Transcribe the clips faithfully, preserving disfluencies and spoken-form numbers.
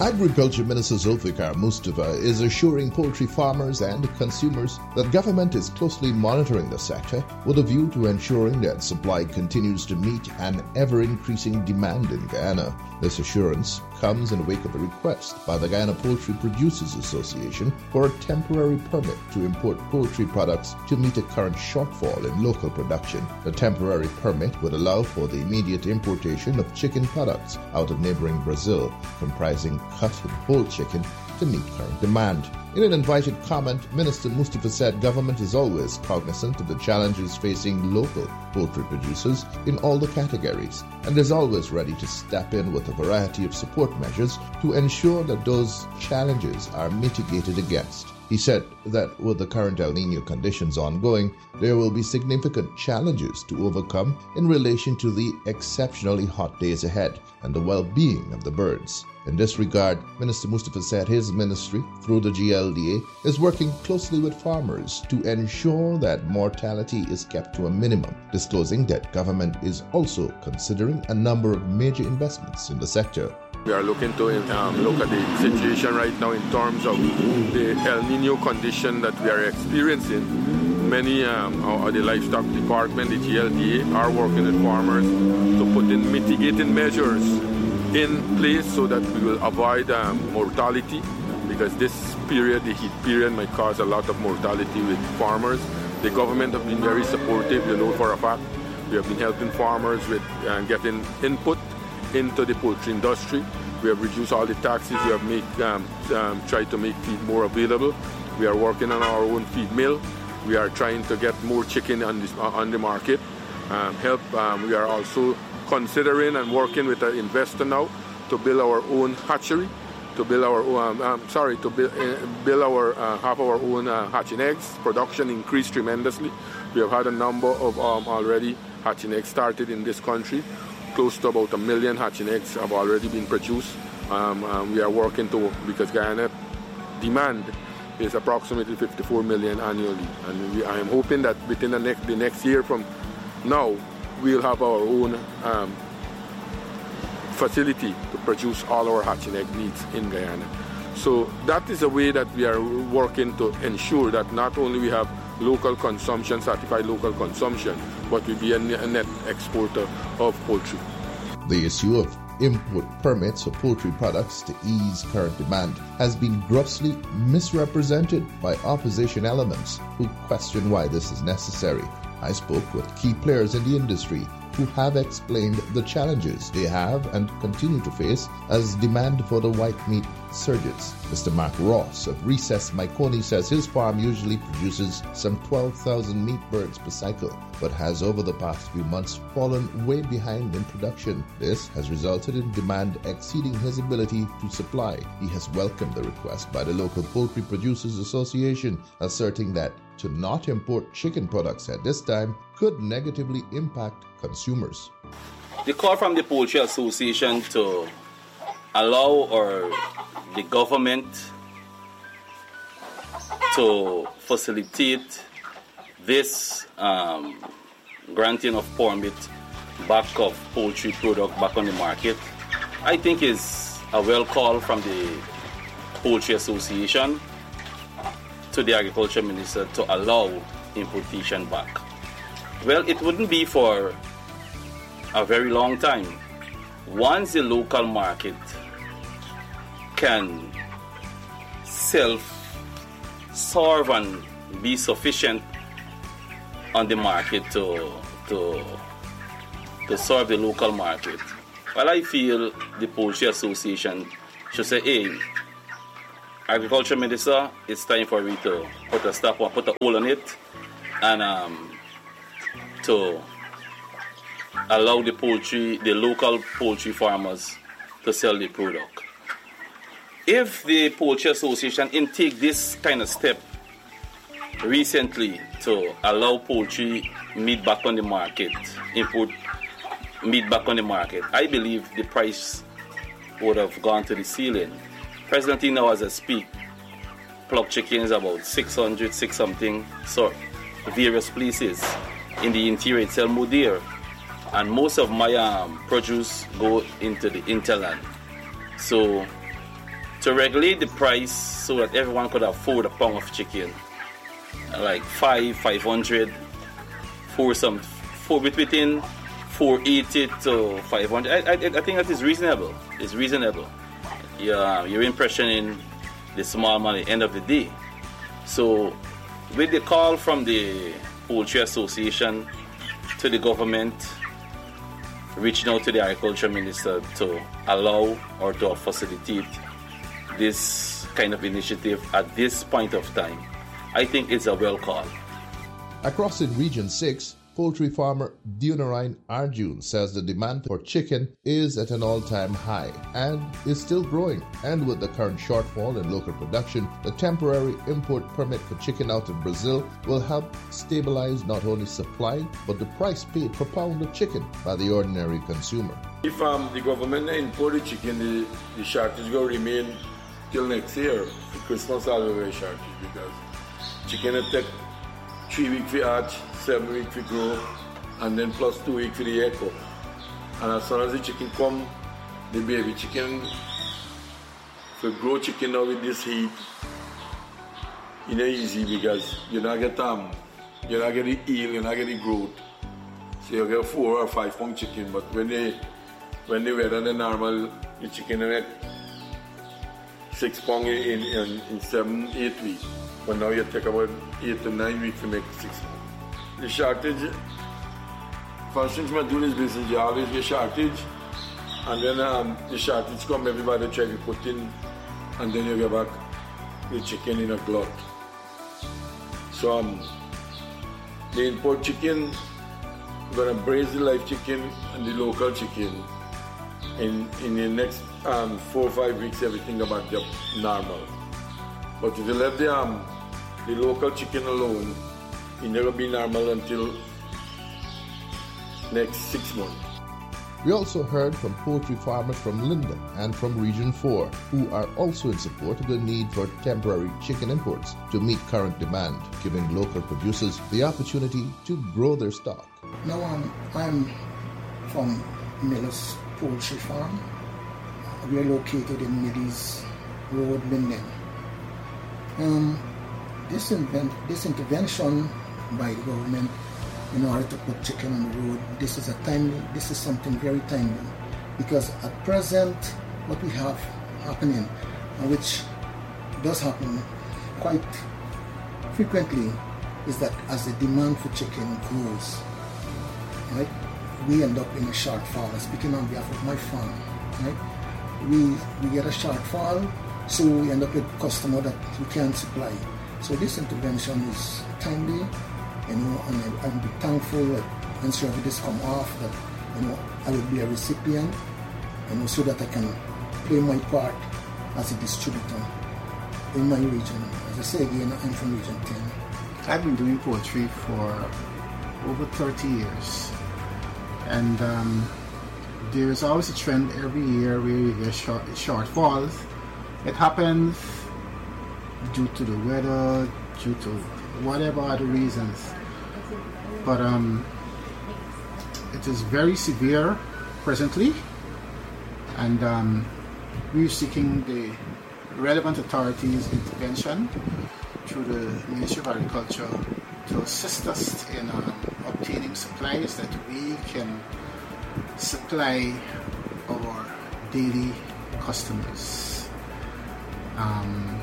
Agriculture Minister Zulfikar Mustafa is assuring poultry farmers and consumers that government is closely monitoring the sector with a view to ensuring that supply continues to meet an ever-increasing demand in Guyana. This assurance comes in the wake of a request by the Guyana Poultry Producers Association for a temporary permit to import poultry products to meet a current shortfall in local production. The temporary permit would allow for the immediate importation of chicken products out of neighboring Brazil, comprising cut and whole chicken to meet current demand. In an invited comment, Minister Mustafa said government is always cognizant of the challenges facing local poultry producers in all the categories and is always ready to step in with a variety of support measures to ensure that those challenges are mitigated against. He said that with the current El Niño conditions ongoing, there will be significant challenges to overcome in relation to the exceptionally hot days ahead and the well-being of the birds. In this regard, Minister Mustafa said his ministry, through the G L D A, is working closely with farmers to ensure that mortality is kept to a minimum, disclosing that government is also considering a number of major investments in the sector. We are looking to um, look at the situation right now in terms of the El Niño condition that we are experiencing. Many um, of the livestock department, the G L D A, are working with farmers to put in mitigating measures in place so that we will avoid um, mortality, because this period, the heat period, might cause a lot of mortality with farmers. The government have been very supportive, you know, for a fact. We have been helping farmers with uh, getting input into the poultry industry. We have reduced all the taxes. We have make, um, um, tried to make feed more available. We are working on our own feed mill. We are trying to get more chicken on, this, uh, on the market. Um, help. Um, we are also considering and working with an investor now to build our own hatchery, to build our um, um, sorry, to build, uh, build our uh, have our own uh, hatching eggs. Production increased tremendously. We have had a number of um, already hatching eggs started in this country. Close to about a million hatching eggs have already been produced. Um, um, we are working to, because Guyana demand is approximately fifty-four million annually, and we, I am hoping that within the next the next year from now, we'll have our own um, facility to produce all our hatching egg needs in Guyana. So that is a way that we are working to ensure that not only we have local consumption, certified local consumption, but we be a net exporter of poultry. The issue of import permits for poultry products to ease current demand has been grossly misrepresented by opposition elements who question why this is necessary. I spoke with key players in the industry who have explained the challenges they have and continue to face as demand for the white meat surges. Mister Mark Ross of Recess Maikoni says his farm usually produces some twelve thousand meat birds per cycle, but has over the past few months fallen way behind in production. This has resulted in demand exceeding his ability to supply. He has welcomed the request by the local Poultry Producers Association, asserting that to not import chicken products at this time could negatively impact consumers. The call from the Poultry Association to allow or the government to facilitate this um, granting of permit back of poultry product back on the market, I think is a well call from the Poultry Association to the Agriculture Minister to allow importation back. Well, it wouldn't be for a very long time. Once the local market can self-serve and be sufficient on the market to, to, to serve the local market, well, I feel the Poultry Association should say, hey, Agriculture Minister, it's time for me to put a stop or put a hole on it and um, to allow the poultry, the local poultry farmers to sell the product. If the Poultry Association in take this kind of step recently to allow poultry meat back on the market, import meat back on the market, I believe the price would have gone to the ceiling. Presently now as I speak, plucked chickens about six hundred, six something, so various places in the interior itself more dear. And most of my um, produce go into the interland. So to regulate the price so that everyone could afford a pound of chicken, like five, five hundred, for some, for between four eighty to five hundred. I, I, I think that is reasonable. It's reasonable. Yeah, you're impressioning the small man at the end of the day. So, with the call from the Poultry Association to the government, reaching out to the Agriculture Minister to allow or to facilitate this kind of initiative at this point of time, I think it's a well call. Across in Region six, poultry farmer Dionarine Arjun says the demand for chicken is at an all-time high and is still growing. And with the current shortfall in local production, the temporary import permit for chicken out of Brazil will help stabilize not only supply, but the price paid per pound of chicken by the ordinary consumer. If um, the government import the chicken, the, the shortage will remain till next year. The Christmas holiday shortage, because chicken will take three weeks for hatch, seven weeks for grow, and then plus two weeks for the echo. And as soon as the chicken come, the baby chicken, for grow chicken now with this heat, it's not easy because you not get um, you not get the yield, you not get the growth. So you get four or five pound chicken, but when they when they weather the normal, the chicken make six pound in, in, in seven, eight weeks. But now you take about eight to nine weeks to make six pound. The shortage, for since I do this business, you always get shortage. And then um, the shortage come, everybody try to put in, and then you get back the chicken in a glut. So um, the import chicken, we're going to braise the live chicken and the local chicken. In, in the next um, four or five weeks, everything about the normal. But if you let the, um, the local chicken alone, it never be normal until next six months. We also heard from poultry farmers from Linden and from Region four, who are also in support of the need for temporary chicken imports to meet current demand, giving local producers the opportunity to grow their stock. Now um, I'm from Miller's Poultry Farm. We are located in Middies Road, Linden. Um, this, invent, this intervention by the government in order to put chicken on the road, this is a timely, this is something very timely, because at present what we have happening, and which does happen quite frequently, is that as the demand for chicken grows, right, we end up in a shortfall. Speaking on behalf of my farm, right, we we get a shortfall, so we end up with a customer that we can't supply. So this intervention is timely, you know, and I, I'm thankful that once this come off, that, you know, I will be a recipient, you know, so that I can play my part as a distributor in my region. As I say again, I'm from Region ten. I've been doing poultry for over thirty years, and um, there's always a trend every year where you get short, shortfalls. It happens due to the weather, due to whatever other reasons, but um, it is very severe presently, and um, we're seeking the relevant authorities' intervention through the Ministry of Agriculture to assist us in um, obtaining supplies that we can supply our daily customers. Um,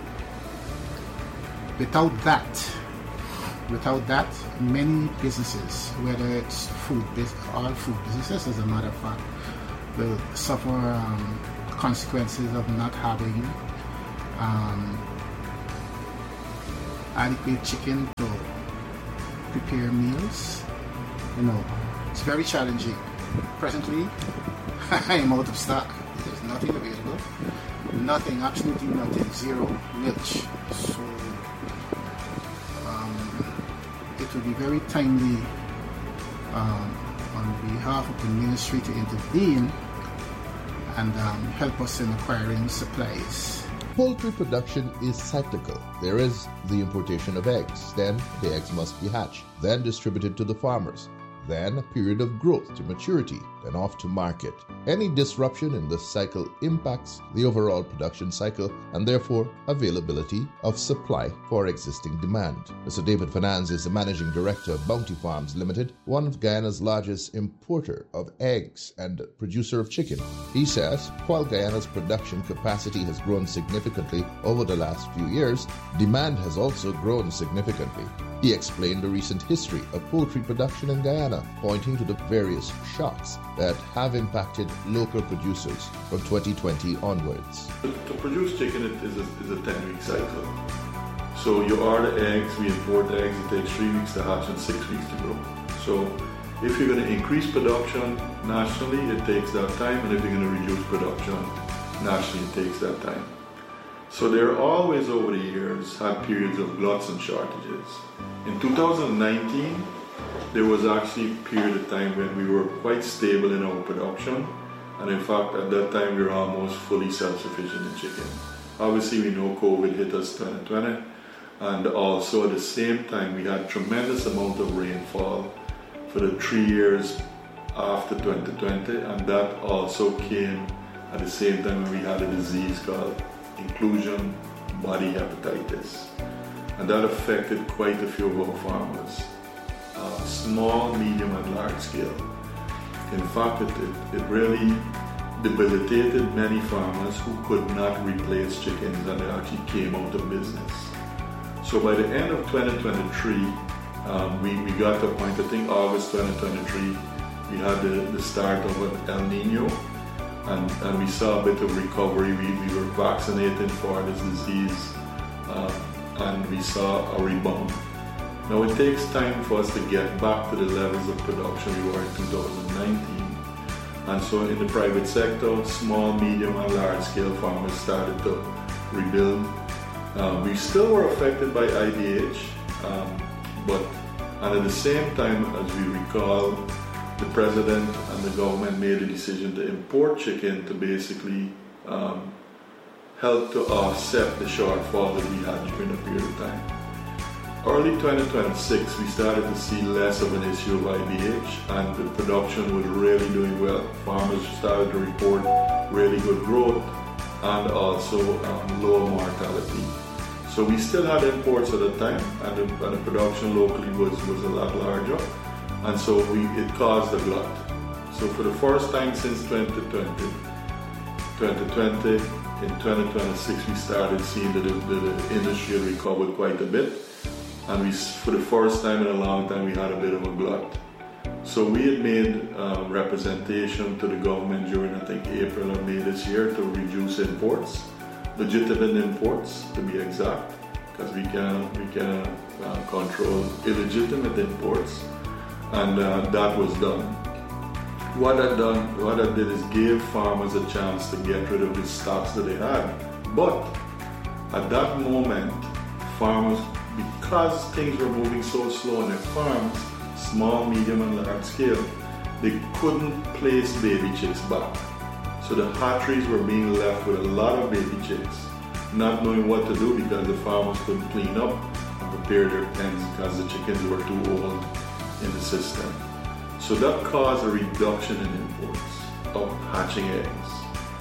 without that, without that, many businesses, whether it's food, all food businesses, as a matter of fact, will suffer um, consequences of not having um, adequate chicken to prepare meals. You know, it's very challenging. Presently, I am out of stock. There's nothing available. Nothing, absolutely nothing, zero, nilch. So um, it will be very timely um, on behalf of the ministry to intervene and um, help us in acquiring supplies. Poultry production is cyclical. There is the importation of eggs. Then the eggs must be hatched, then distributed to the farmers. then a period of growth to maturity, then off to market. Any disruption in this cycle impacts the overall production cycle and therefore availability of supply for existing demand. Mister David Fernandes is the Managing Director of Bounty Farms Limited, one of Guyana's largest importer of eggs and producer of chicken. He says, while Guyana's production capacity has grown significantly over the last few years, demand has also grown significantly. He explained the recent history of poultry production in Guyana, pointing to the various shocks that have impacted local producers from twenty twenty onwards. To produce chicken it is a, is a ten-week cycle. So you order eggs, we import eggs, it takes three weeks to hatch and six weeks to grow. So if you're going to increase production nationally, it takes that time, and if you're going to reduce production nationally, it takes that time. So there are always over the years had periods of gluts and shortages. In two thousand nineteen, there was actually a period of time when we were quite stable in our production, and in fact at that time we were almost fully self-sufficient in chicken. Obviously we know COVID hit us twenty twenty, and also at the same time we had tremendous amount of rainfall for the three years after twenty twenty, and that also came at the same time when we had a disease called inclusion body hepatitis, and that affected quite a few of our farmers, uh, small, medium and large scale. In fact, it, it, it really debilitated many farmers who could not replace chickens, and they actually came out of business. So by the end of twenty twenty-three, um, we, we got to a point, I think August twenty twenty-three, we had the, the start of an El Nino, and, and we saw a bit of recovery. We, we were vaccinated for this disease, uh, and we saw a rebound. Now it takes time for us to get back to the levels of production we were in two thousand nineteen. And so in the private sector, small, medium and large scale farmers started to rebuild. Uh, we still were affected by I D H, um, but and at the same time, as we recall, the president and the government made a decision to import chicken to basically um, help to offset the shortfall that we had during a period of time. Early twenty twenty-six, we started to see less of an issue of I D H, and the production was really doing well. Farmers started to report really good growth and also um, lower mortality. So we still had imports at the time, and the, and the production locally was, was a lot larger, and so we, it caused a glut. So for the first time since twenty twenty, twenty twenty, in twenty twenty-six we started seeing that the, the, the industry had recovered quite a bit, and we, for the first time in a long time, we had a bit of a glut. So we had made uh, representation to the government during, I think, April or May this year to reduce imports, legitimate imports to be exact, because we can we can uh, control illegitimate imports, and uh, that was done. What that done, what that did is gave farmers a chance to get rid of the stocks that they had. But at that moment, farmers, because things were moving so slow on their farms, small, medium and large scale, they couldn't place baby chicks back. So the hatcheries were being left with a lot of baby chicks, not knowing what to do because the farmers couldn't clean up and prepare their pens because the chickens were too old in the system. So that caused a reduction in imports of hatching eggs.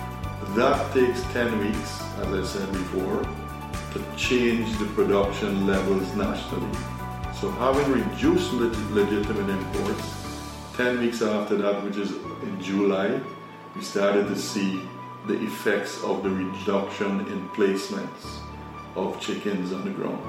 That takes ten weeks, as I said before, to change the production levels nationally. So having reduced leg- legitimate imports, ten weeks after that, which is in July, we started to see the effects of the reduction in placements of chickens on the ground.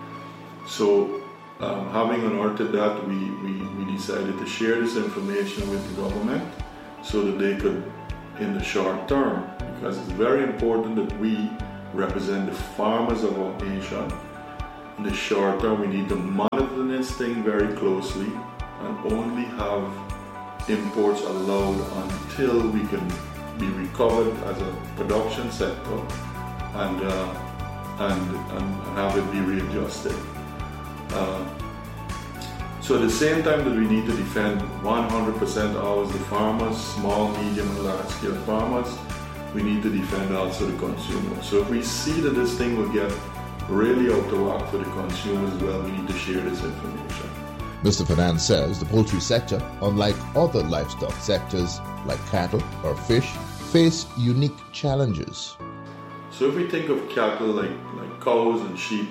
So um, having unearthed that, we, we, we decided to share this information with the government so that they could, in the short term, because it's very important that we represent the farmers of our nation. In the short term, we need to monitor this thing very closely and only have imports allowed until we can be recovered as a production sector and uh, and, and have it be readjusted. Uh, so at the same time that we need to defend one hundred percent always the farmers, small, medium and large scale farmers, we need to defend also the consumers. So if we see that this thing will get really out of whack for the consumers, well, we need to share this information. Mister Fernand says the poultry sector, unlike other livestock sectors like cattle or fish, face unique challenges. So if we think of cattle like, like cows and sheep,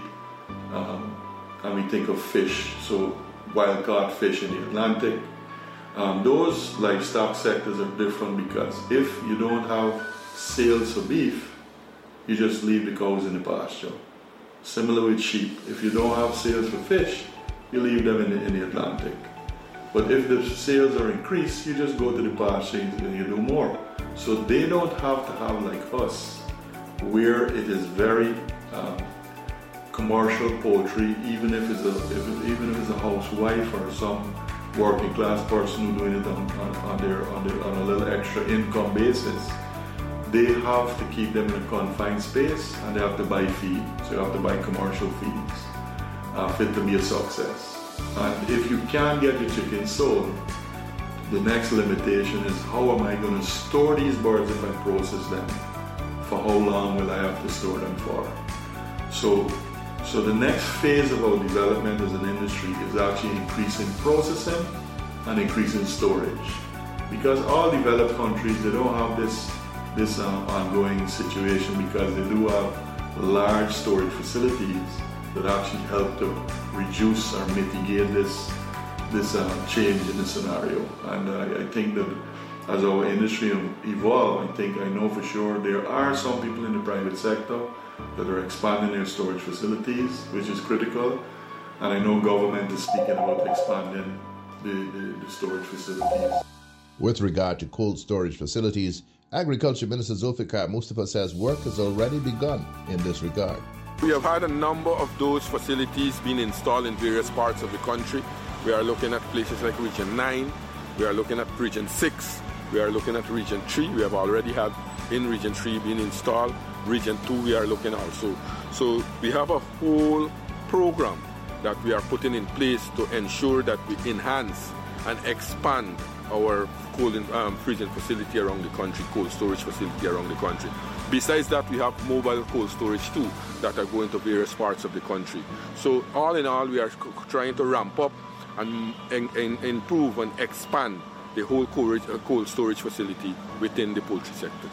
um, and we think of fish, so wild-caught fish in the Atlantic, um, those livestock sectors are different because if you don't have sales for beef, you just leave the cows in the pasture. Similar with sheep, if you don't have sales for fish, you leave them in the, in the Atlantic. But if the sales are increased, you just go to the pasture and you do more. So they don't have to have like us, where it is very um, commercial poultry, even if it's a if it, even if it's a housewife or some working class person who's doing it on, on, on their on their on a little extra income basis. They have to keep them in a confined space, and they have to buy feed. So you have to buy commercial feeds uh, fit to be a success. And if you can't get your chickens sold, the next limitation is how am I going to store these birds if I process them? For how long will I have to store them for? So, so the next phase of our development as an industry is actually increasing processing and increasing storage. Because all developed countries, they don't have this this um, ongoing situation because they do have large storage facilities that actually help to reduce or mitigate this this uh, change in the scenario. And uh, I think that as our industry evolve, I think I know for sure there are some people in the private sector that are expanding their storage facilities, which is critical. And I know government is speaking about expanding the, the, the storage facilities. With regard to cold storage facilities, Agriculture Minister Zulfikar Mustafa says work has already begun in this regard. We have had a number of those facilities being installed in various parts of the country. We are looking at places like Region nine, we are looking at Region six, we are looking at Region three. We have already had in Region three being installed. Region two we are looking also. So we have a whole program that we are putting in place to ensure that we enhance and expand our cold um, freezing facility around the country, cold storage facility around the country. Besides that, we have mobile cold storage too that are going to various parts of the country. So all in all, we are trying to ramp up and, and, and improve and expand the whole cold storage facility within the poultry sector.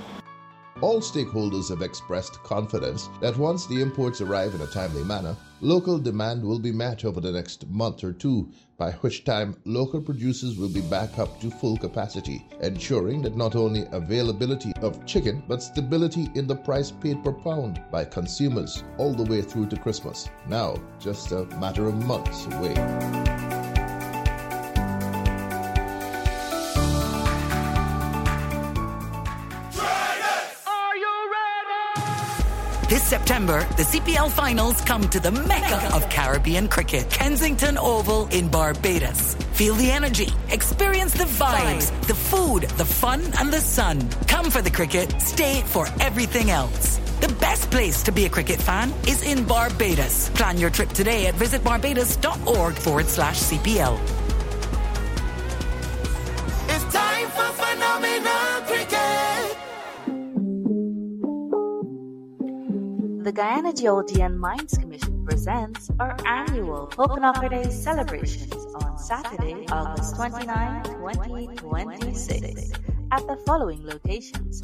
All stakeholders have expressed confidence that once the imports arrive in a timely manner, local demand will be met over the next month or two, by which time local producers will be back up to full capacity, ensuring that not only availability of chicken, but stability in the price paid per pound by consumers all the way through to Christmas. Now, just a matter of months away. This September, the C P L Finals come to the Mecca of Caribbean cricket, Kensington Oval in Barbados. Feel the energy, experience the vibes, the food, the fun, and the sun. Come for the cricket, stay for everything else. The best place to be a cricket fan is in Barbados. Plan your trip today at visitbarbados.org forward slash CPL. It's time for phenomenal cricket. The Guyana Geology and Mines Commission presents our annual Coconut Day celebrations on Saturday, August twenty-ninth, twenty twenty-six at the following locations.